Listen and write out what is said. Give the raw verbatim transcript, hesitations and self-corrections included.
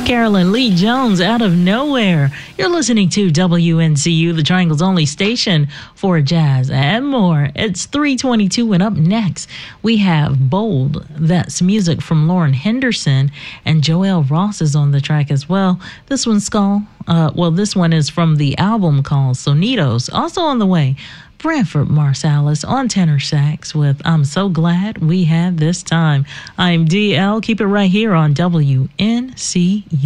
Carolyn Lee Jones, Out of Nowhere. You're listening to W N C U, the Triangle's only station for jazz and more. It's three twenty-two, and up next, we have Bold. That's music from Lauren Henderson, and Joelle Ross is on the track as well. This one's called, uh, well, this one is from the album called Sonidos. Also on the way, Branford Marsalis on tenor sax with I'm So Glad We Had This Time. I'm D L. Keep it right here on W N C U.